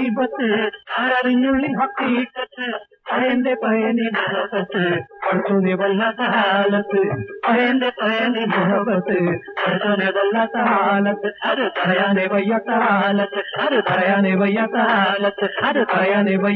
ഗീബത്ത് ആരറിഞ്ഞുള്ളിൽ ഹക്കീക്കത്ത് പയന്റെ പയനി മുഹബത്ത് പഠിച്ചോനെ വല്ലാത്ത ഹാലത്ത് പയന്റെ പയനി മുഹബത്ത് പഠിച്ചോനെ വല്ലാത്ത ഹാലത്ത് അത് പറയാനേ വയ്യാത്ത ഹാലത്ത് അത് പറയാനേ വയ്യാത്ത ഹാലത്ത് അത് പറയാനേ വയ്യ